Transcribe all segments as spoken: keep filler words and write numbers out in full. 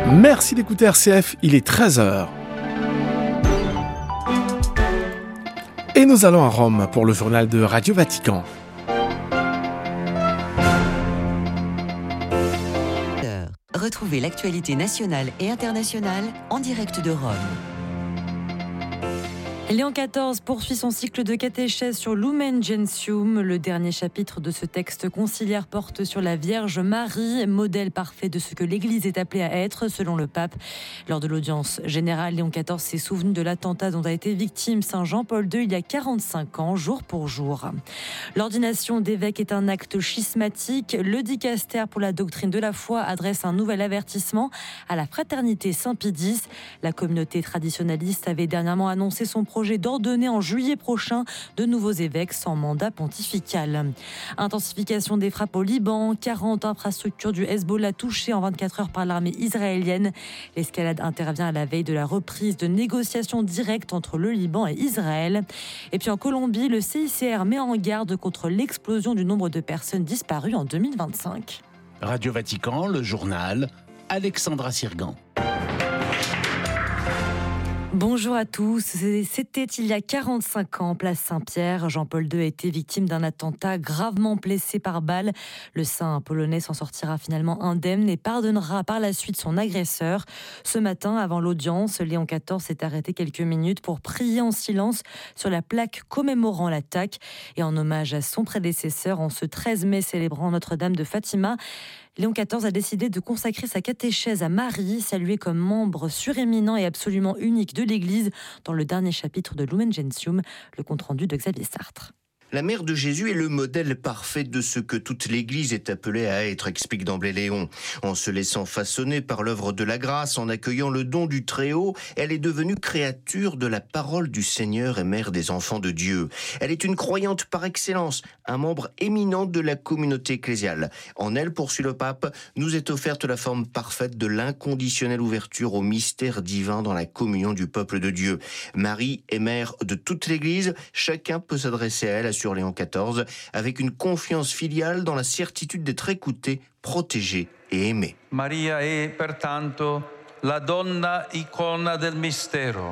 Merci d'écouter R C F, il est treize heures. Et nous allons à Rome pour le journal de Radio Vatican. Retrouvez l'actualité nationale et internationale en direct de Rome. Léon quatorze poursuit son cycle de catéchèse sur Lumen Gentium. Le dernier chapitre de ce texte conciliaire porte sur la Vierge Marie, modèle parfait de ce que l'Église est appelée à être, selon le pape. Lors de l'audience générale, Léon quatorze s'est souvenu de l'attentat dont a été victime Saint Jean-Paul deux il y a quarante-cinq ans, jour pour jour. L'ordination d'évêque est un acte schismatique. Le dicaster pour la doctrine de la foi adresse un nouvel avertissement à la fraternité Saint-Pie X. La communauté traditionnaliste avait dernièrement annoncé son projet d'ordonner en juillet prochain de nouveaux évêques sans mandat pontifical. Intensification des frappes au Liban, quarante infrastructures du Hezbollah touchées en vingt-quatre heures par l'armée israélienne. L'escalade intervient à la veille de la reprise de négociations directes entre le Liban et Israël. Et puis en Colombie, le C I C R met en garde contre l'explosion du nombre de personnes disparues en deux mille vingt-cinq. Radio Vatican, le journal, Alexandra Sirgan. Bonjour à tous. C'était il y a quarante-cinq ans, place Saint-Pierre. Jean-Paul deux a été victime d'un attentat gravement blessé par balle. Le saint polonais s'en sortira finalement indemne et pardonnera par la suite son agresseur. Ce matin, avant l'audience, Léon quatorze s'est arrêté quelques minutes pour prier en silence sur la plaque commémorant l'attaque. Et en hommage à son prédécesseur, en ce treize mai célébrant Notre-Dame de Fatima, Léon quatorze a décidé de consacrer sa catéchèse à Marie, saluée comme membre suréminent et absolument unique de l'Église, dans le dernier chapitre de Lumen Gentium, le compte-rendu de Xavier Sartre. La mère de Jésus est le modèle parfait de ce que toute l'Église est appelée à être, explique d'emblée Léon. En se laissant façonner par l'œuvre de la grâce, en accueillant le don du Très-Haut, elle est devenue créature de la parole du Seigneur et mère des enfants de Dieu. Elle est une croyante par excellence, un membre éminent de la communauté ecclésiale. En elle, poursuit le pape, nous est offerte la forme parfaite de l'inconditionnelle ouverture au mystère divin dans la communion du peuple de Dieu. Marie est mère de toute l'Église, chacun peut s'adresser à elle sur Léon quatorze, avec une confiance filiale dans la certitude d'être écouté, protégé et aimé. Maria è pertanto la donna icona del mistero,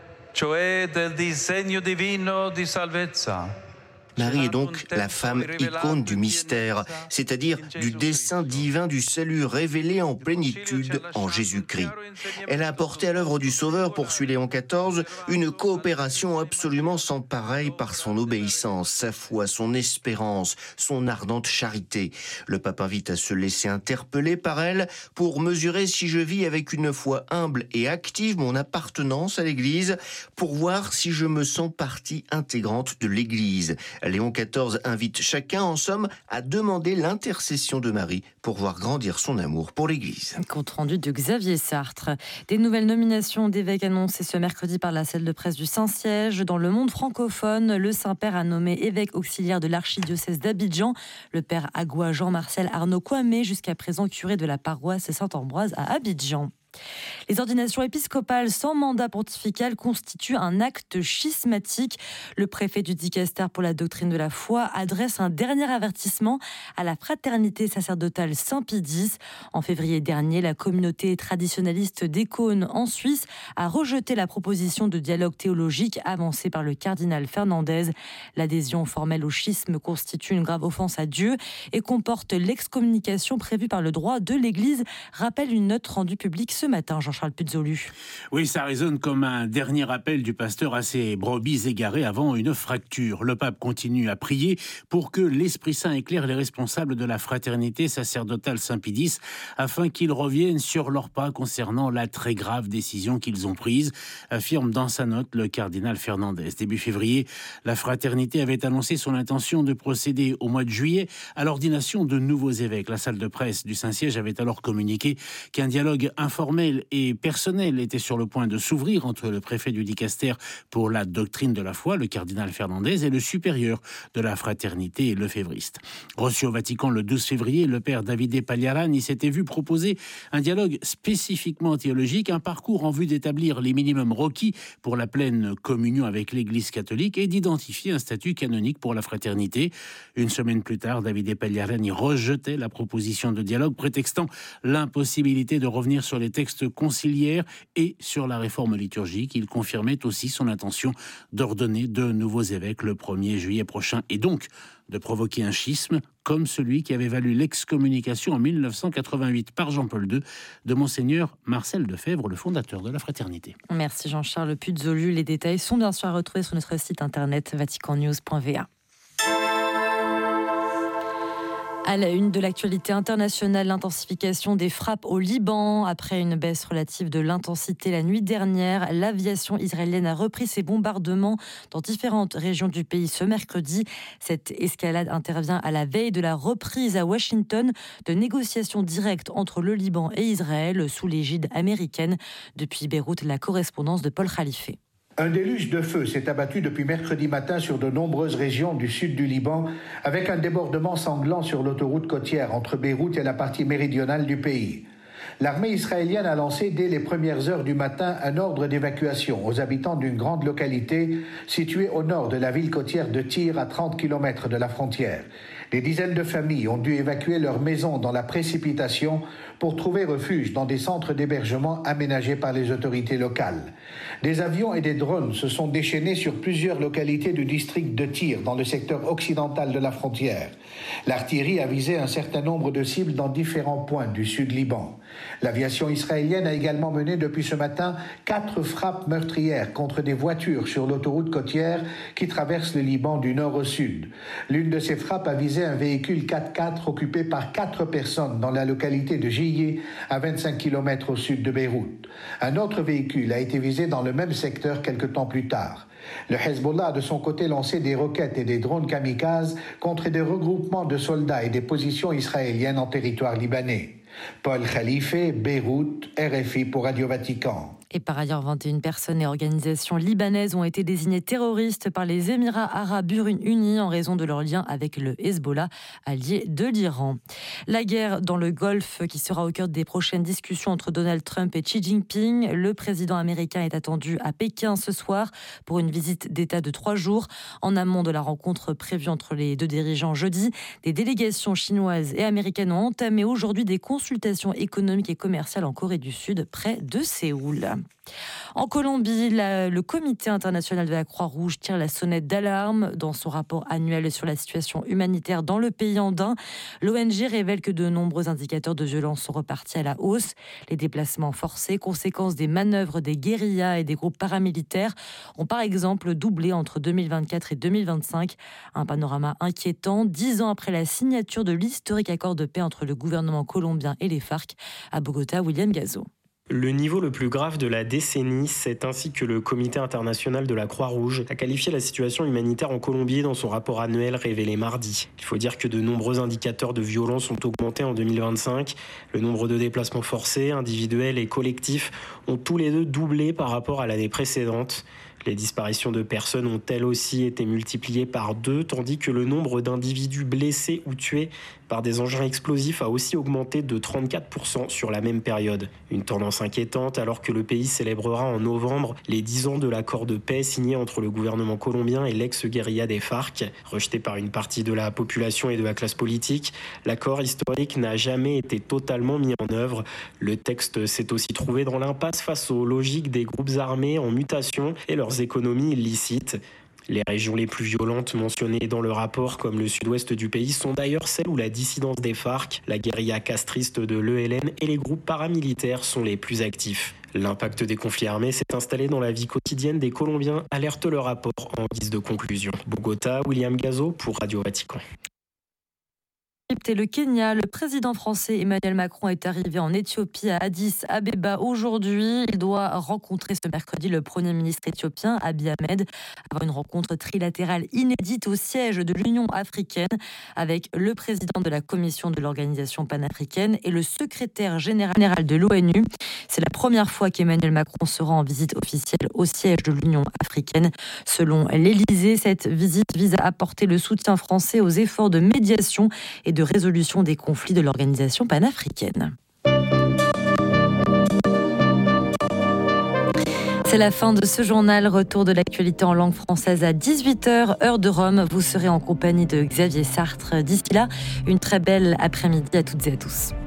cioè del disegno divino di salvezza. Marie est donc la femme icône du mystère, c'est-à-dire du dessein divin du salut révélé en plénitude en Jésus-Christ. Elle a apporté à l'œuvre du Sauveur, poursuit Léon quatorze, une coopération absolument sans pareille par son obéissance, sa foi, son espérance, son ardente charité. Le pape invite à se laisser interpeller par elle pour mesurer si je vis avec une foi humble et active mon appartenance à l'Église, pour voir si je me sens partie intégrante de l'Église. Léon quatorze invite chacun, en somme, à demander l'intercession de Marie pour voir grandir son amour pour l'Église. Compte rendu de Xavier Sartre. Des nouvelles nominations d'évêques annoncées ce mercredi par la salle de presse du Saint-Siège. Dans le monde francophone, le Saint-Père a nommé évêque auxiliaire de l'archidiocèse d'Abidjan le père Agua Jean-Martial Arnaud Kwame, jusqu'à présent curé de la paroisse Saint-Ambroise à Abidjan. Les ordinations épiscopales sans mandat pontifical constituent un acte schismatique. Le préfet du dicaster pour la doctrine de la foi adresse un dernier avertissement à la fraternité sacerdotale Saint-Pie X. En février dernier, la communauté traditionnaliste d'Ecône en Suisse a rejeté la proposition de dialogue théologique avancée par le cardinal Fernandez. L'adhésion formelle au schisme constitue une grave offense à Dieu et comporte l'excommunication prévue par le droit de l'Église, rappelle une note rendue publique ce matin, Jean-Charles Puzolu. Oui, ça résonne comme un dernier appel du pasteur à ses brebis égarées avant une fracture. Le pape continue à prier pour que l'Esprit Saint éclaire les responsables de la fraternité sacerdotale Saint-Pie X afin qu'ils reviennent sur leurs pas concernant la très grave décision qu'ils ont prise, affirme dans sa note le cardinal Fernandez. Début février, la fraternité avait annoncé son intention de procéder au mois de juillet à l'ordination de nouveaux évêques. La salle de presse du Saint-Siège avait alors communiqué qu'un dialogue informel et personnel était sur le point de s'ouvrir entre le préfet du dicaster pour la doctrine de la foi, le cardinal Fernandez, et le supérieur de la fraternité, le févriste. Reçu au Vatican le douze février, le père Davide Pagliarani s'était vu proposer un dialogue spécifiquement théologique, un parcours en vue d'établir les minimums requis pour la pleine communion avec l'Église catholique et d'identifier un statut canonique pour la fraternité. Une semaine plus tard, Davide Pagliarani rejetait la proposition de dialogue, prétextant l'impossibilité de revenir sur les textes texte conciliaire et sur la réforme liturgique. Il confirmait aussi son intention d'ordonner de nouveaux évêques le premier juillet prochain et donc de provoquer un schisme comme celui qui avait valu l'excommunication en mille neuf cent quatre-vingt-huit par Jean-Paul deux de Monseigneur Marcel Lefebvre, le fondateur de la Fraternité. Merci Jean-Charles Puzolu. Les détails sont bien sûr à retrouver sur notre site internet vatican news point v a. À la une de l'actualité internationale, l'intensification des frappes au Liban. Après une baisse relative de l'intensité la nuit dernière, l'aviation israélienne a repris ses bombardements dans différentes régions du pays ce mercredi. Cette escalade intervient à la veille de la reprise à Washington de négociations directes entre le Liban et Israël sous l'égide américaine. Depuis Beyrouth, la correspondance de Paul Khalife. Un déluge de feu s'est abattu depuis mercredi matin sur de nombreuses régions du sud du Liban, avec un débordement sanglant sur l'autoroute côtière entre Beyrouth et la partie méridionale du pays. L'armée israélienne a lancé dès les premières heures du matin un ordre d'évacuation aux habitants d'une grande localité située au nord de la ville côtière de Tyr, à trente kilomètres de la frontière. Des dizaines de familles ont dû évacuer leurs maisons dans la précipitation pour trouver refuge dans des centres d'hébergement aménagés par les autorités locales. Des avions et des drones se sont déchaînés sur plusieurs localités du district de Tyr, dans le secteur occidental de la frontière. L'artillerie a visé un certain nombre de cibles dans différents points du sud Liban. L'aviation israélienne a également mené depuis ce matin quatre frappes meurtrières contre des voitures sur l'autoroute côtière qui traverse le Liban du nord au sud. L'une de ces frappes a visé un véhicule quatre-quatre occupé par quatre personnes dans la localité de Jiyé, à vingt-cinq kilomètres au sud de Beyrouth. Un autre véhicule a été visé dans le même secteur quelque temps plus tard. Le Hezbollah a de son côté lancé des roquettes et des drones kamikazes contre des regroupements de soldats et des positions israéliennes en territoire libanais. Paul Khalife, Beyrouth, R F I pour Radio Vatican. Et par ailleurs, vingt et une personnes et organisations libanaises ont été désignées terroristes par les Émirats arabes unis en raison de leur lien avec le Hezbollah, allié de l'Iran. La guerre dans le Golfe qui sera au cœur des prochaines discussions entre Donald Trump et Xi Jinping. Le président américain est attendu à Pékin ce soir pour une visite d'État de trois jours. En amont de la rencontre prévue entre les deux dirigeants jeudi, des délégations chinoises et américaines ont entamé aujourd'hui des consultations économiques et commerciales en Corée du Sud, près de Séoul. En Colombie, la, le Comité international de la Croix-Rouge tire la sonnette d'alarme. Dans son rapport annuel sur la situation humanitaire dans le pays andin, l'O N G révèle que de nombreux indicateurs de violence sont repartis à la hausse. Les déplacements forcés, conséquence des manœuvres des guérillas et des groupes paramilitaires, ont par exemple doublé entre deux mille vingt-quatre et deux mille vingt-cinq. Un panorama inquiétant, dix ans après la signature de l'historique accord de paix entre le gouvernement colombien et les FARC. À Bogota, William Gazo. Le niveau le plus grave de la décennie, c'est ainsi que le Comité international de la Croix-Rouge a qualifié la situation humanitaire en Colombie dans son rapport annuel révélé mardi. Il faut dire que de nombreux indicateurs de violence ont augmenté en deux mille vingt-cinq. Le nombre de déplacements forcés, individuels et collectifs, ont tous les deux doublé par rapport à l'année précédente. Les disparitions de personnes ont elles aussi été multipliées par deux, tandis que le nombre d'individus blessés ou tués par des engins explosifs a aussi augmenté de trente-quatre pour cent sur la même période. Une tendance inquiétante alors que le pays célébrera en novembre les dix ans de l'accord de paix signé entre le gouvernement colombien et l'ex-guérilla des FARC. Rejeté par une partie de la population et de la classe politique, l'accord historique n'a jamais été totalement mis en œuvre. Le texte s'est aussi trouvé dans l'impasse face aux logiques des groupes armés en mutation et leurs économies illicites. Les régions les plus violentes mentionnées dans le rapport, comme le sud-ouest du pays, sont d'ailleurs celles où la dissidence des FARC, la guérilla castriste de l'E L N et les groupes paramilitaires sont les plus actifs. L'impact des conflits armés s'est installé dans la vie quotidienne des Colombiens, alerte le rapport en guise de conclusion. Bogota, William Gazo pour Radio Vatican. Et le Kenya, le président français Emmanuel Macron est arrivé en Éthiopie à Addis Abeba aujourd'hui. Il doit rencontrer ce mercredi le Premier ministre éthiopien Abiy Ahmed, avoir une rencontre trilatérale inédite au siège de l'Union africaine avec le président de la commission de l'organisation panafricaine et le secrétaire général de l'ONU. C'est la première fois qu'Emmanuel Macron sera en visite officielle au siège de l'Union africaine. Selon l'Élysée, cette visite vise à apporter le soutien français aux efforts de médiation et de résolution des conflits de l'organisation panafricaine. C'est la fin de ce journal. Retour de l'actualité en langue française à dix-huit heures, heure de Rome. Vous serez en compagnie de Xavier Sartre. D'ici là, une très belle après-midi à toutes et à tous.